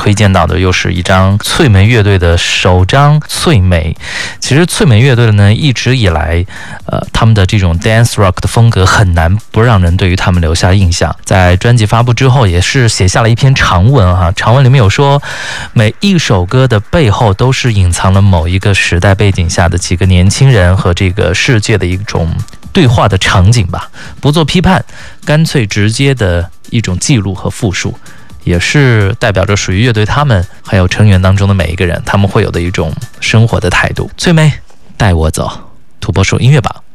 推荐到的又是一张脆梅乐队的首张脆梅。其实脆梅乐队呢，一直以来他们的这种 dance rock 的风格很难不让人对于他们留下印象。在专辑发布之后，也是写下了一篇长文哈，长文里面有说，每一首歌的背后都是隐藏了某一个时代背景下的几个年轻人和这个世界的一种对话的场景吧，不做批判，干脆直接的一种记录和复述，也是代表着属于乐队他们还有成员当中的每一个人他们会有的一种生活的态度。脆梅带我走，土拨鼠音乐榜。